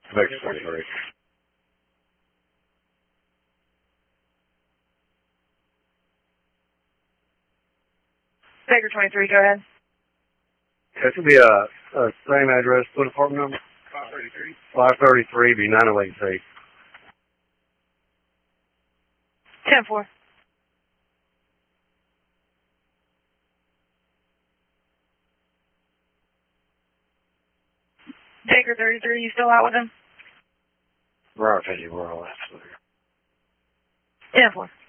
Baker 23. Baker 23, go ahead. This will be a same address, what apartment number? 533. 533, be 908C. 10-4. Baker 33, you still out with him? We're out, we're all out. 10-4.